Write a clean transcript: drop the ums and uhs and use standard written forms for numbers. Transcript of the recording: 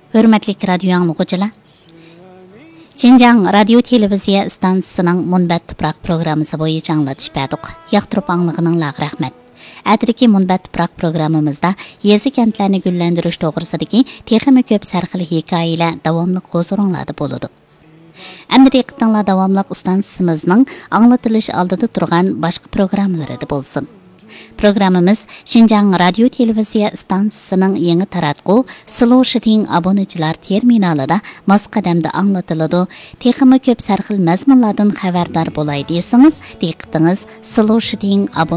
Hürmetli radyo anlıqıcılar. Şinjan Radio Televiziya stansiyasının Munbat Tuproq programmasi boyunca anlatış bədik. Yaqtırıb anlığınızga rahmet. Әдірге Munbat Tuproq programımızda yezi kentlerini güllendiriş toğrısıdaki texmi köp sərxili hikayeler davamlıq huzurunlarda boludu. Әмді diqqətinizlə davamlıq stansiyamızın anlatılış aldıda turğan başqa programları da bolsun. Programımız Şinjan Radio Televiziya stansiyasının yeni taratqu Slow Shooting abonəçilər terminalında masqadamda anlatılıdı. Texmi köp sərxil məzmunlardan xəbərdar bolay deysiniz, diqqətiniz Slow Shooting